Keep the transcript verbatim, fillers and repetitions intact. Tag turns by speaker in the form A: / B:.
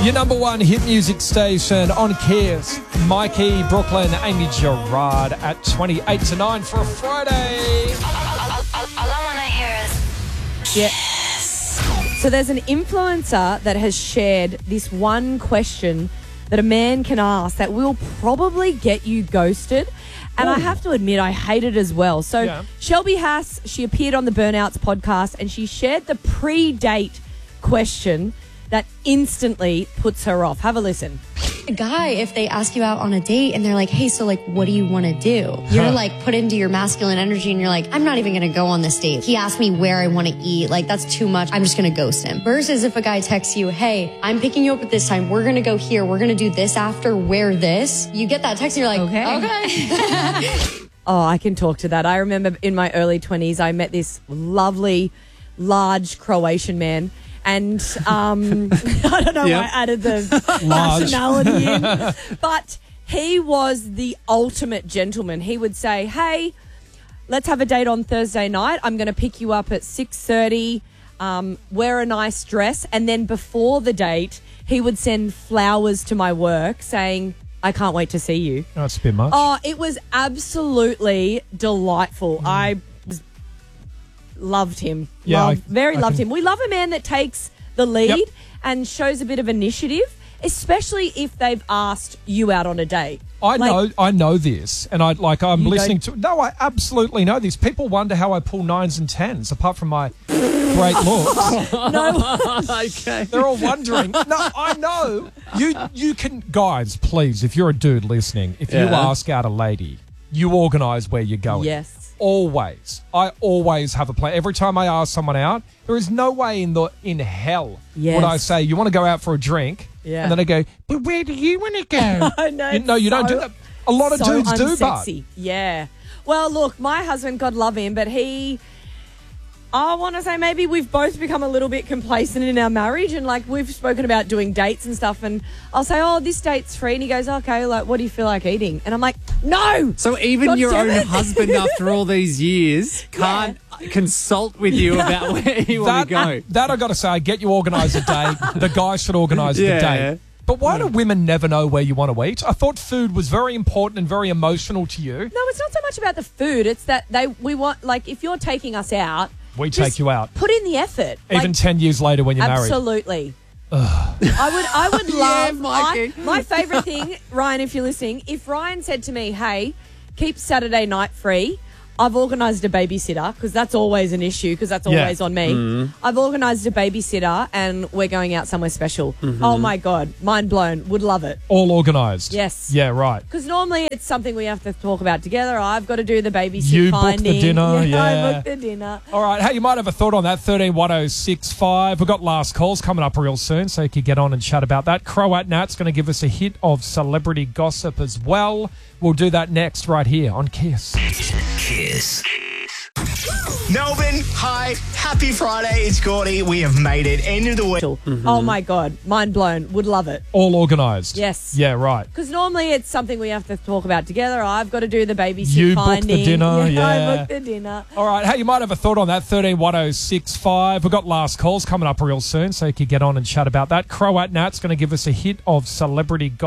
A: Your number one hit music station on Kiss. Mikey, Brooklyn, Amy Gerard at twenty-eight to nine for a Friday.
B: All, all, all, all I want to hear is
C: Yeah. So there's an influencer that has shared this one question that a man can ask that will probably get you ghosted. And
A: Ooh.
C: I have to admit, I hate it as well. So
A: Yeah.
C: Shelby Haas, she appeared on the Burnouts podcast and she shared the pre-date question that instantly puts her off. Have a listen.
D: A guy, if they ask you out on a date and they're like, hey, so like, what do you want to do? You're like put into your masculine energy and you're like, I'm not even going to go on this date. He asked me where I want to eat. Like, that's too much. I'm just going to ghost him. Versus if a guy texts you, hey, I'm picking you up at this time. We're going to go here. We're going to do this after. Wear this. You get that text and you're like,
C: Okay.
D: okay.
C: Oh, I can talk to that. I remember in my early twenties, I met this lovely, large Croatian man. And um, I don't know
E: Yep.
C: why I added the nationality in. But he was the ultimate gentleman. He would say, hey, let's have a date on Thursday night. I'm going to pick you up at six thirty. Um, wear a nice dress. And then before the date, he would send flowers to my work saying, I can't wait to see you.
A: Oh, that's a bit much.
C: Oh, it was absolutely delightful. I was, loved him.
A: Yeah,
C: Loved-
A: I-
C: very
A: I
C: loved
A: can-
C: him. We love a man that takes the lead
A: Yep.
C: and shows a bit of initiative, especially if they've asked you out on a date.
A: I
C: Like,
A: know, I know this, and I like. I'm
C: You
A: listening
C: don't-
A: to. No, I absolutely know this. People wonder how I pull nines and tens, apart from my great looks.
C: No,
E: Okay.
A: They're all wondering. No, I know. You, you can, guys. Please, if you're a dude listening, if you
E: Yeah.
A: ask out a lady, you organise where you're going.
C: yes.
A: Always. I always have a plan. Every time I ask someone out, there is no way in the in hell
C: Yes.
A: would I say, you want to go out for a drink?
C: Yeah.
A: And then I go, but where do you want to go?
C: I know.
A: You, no, you don't do
C: so-
A: that. A lot of
C: so
A: dudes do, but
C: unsexy. Yeah. Well, look, my husband, God love him, but he, I want to say maybe we've both become a little bit complacent in our marriage, and like we've spoken about doing dates and stuff, and I'll say, oh, this date's free, and he goes, okay, like, what do you feel like eating? And I'm like, no.
E: So even
C: God
E: your
C: damn
E: own
C: it.
E: husband, after all these years, can't consult with you about where you want
A: that,
E: to go.
A: that I got to say, I get you organise a date. The guy should organise
E: Yeah.
A: the date. But why do women never know where you want to eat? I thought food was very important and very emotional to you.
C: No, it's not so much about the food. It's that they we want, like, if you're taking us out,
A: We
C: just
A: take you out.
C: Put in the effort.
A: Even
C: Like,
A: ten years later when you're married.
C: absolutely. I would I would love
E: Mikey.
C: I, my favourite thing, Ryan, if you're listening, if Ryan said to me, hey, keep Saturday night free, I've organised a babysitter, because that's always an issue, because that's
A: Yeah.
C: always on me.
E: Mm-hmm.
C: I've organised a babysitter and we're going out somewhere special.
E: Mm-hmm.
C: Oh my God, mind blown, would love it.
A: All organised.
C: Yes.
A: Yeah, right.
C: Because normally it's something we have to talk about together. I've got to do the babysit
A: You book the
C: finding.
A: dinner,
C: I
A: yeah.
C: booked the dinner.
A: All right. Hey, you might have a thought on that. thirteen one oh six five. We've got last calls coming up real soon, so you can get on and chat about that. Croat Nat's going to give us a hit of celebrity gossip as well. We'll do that next right here on Kiss.
F: Kiss. Melbourne, hi. Happy Friday. It's Gordy. We have made it. End of the week.
C: Oh my God, mind blown, would love it.
A: All organised.
C: Yes.
A: Yeah, right.
C: Because normally it's something we have to talk about together. I've got to do the babysit
A: You book the
C: finding.
A: dinner,
C: I
A: yeah.
C: booked the dinner.
A: All right. Hey, you might have a thought on that. thirteen one oh six five. We've got last calls coming up real soon, so you can get on and chat about that. Croat Nat's going to give us a hit of celebrity gossip.